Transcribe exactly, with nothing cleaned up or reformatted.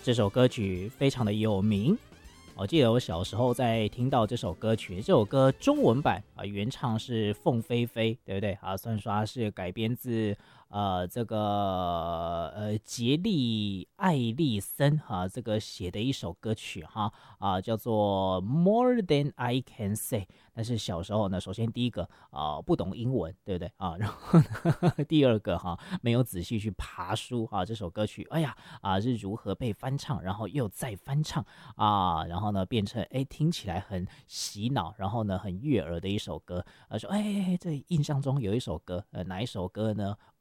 这首歌曲非常的有名。我记得我小时候在听到这首歌曲，这首歌中文版啊，原唱是凤飞飞，对不对啊？虽然说它是改编自呃这个呃杰利艾利森哈、啊、这个写的一首歌曲哈啊，叫做 More Than I Can Say。但是小时候呢，首先第一个啊不懂英文，对不对啊？然后呢，第二个哈、没有仔细去爬书啊，这首歌曲哎呀啊是如何被翻唱，然后又再翻唱啊，然后呢变成哎听起来很洗脑，然后呢很悦耳的一首歌。呃说哎这印象中有一首歌，呃哪一首歌呢